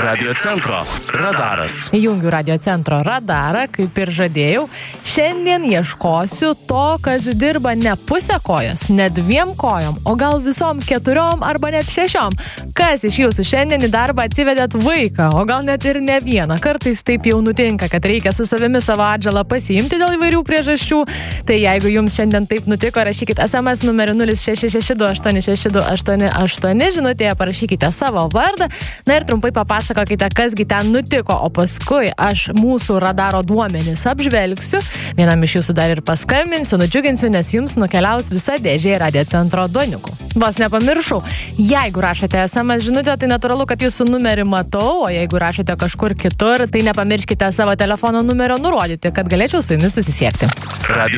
Radio centro radaras. Įjungiu Radio centro radarą, kaip ir žadėjau. Šiandien ieškosiu to, kas dirba ne pusę kojos, ne 2 kojom, o gal visom 4 arba net 6. Kas iš jūsų šiandien į darbą atsivedėt vaiką, o gal net ir ne vieną. Kartais taip jau nutinka, kad reikia su savimi savo atžalą pasiimti dėl įvairių priežasčių. Tai jeigu jums šiandien taip nutiko, rašykite SMS numeriu 0662866288, žinutėje parašykite savo vardą, na ir trumpai papasakokite, kasgi ten nutiko, o paskui aš mūsų radaro duomenis apžvelgsiu, vienam iš jūsų dar ir paskambinsiu, nudžiuginsiu, nes jums nukeliaus visa dėžė Radio centro duoniukų. Vos nepamiršau, jeigu rašote SMS žinutę, tai natūralu, kad jūsų numerį matau, o jeigu rašote kažkur kitur, tai nepamirškite savo telefono numerio nurodyti, kad galėčiau su jumis susisiekti. Radio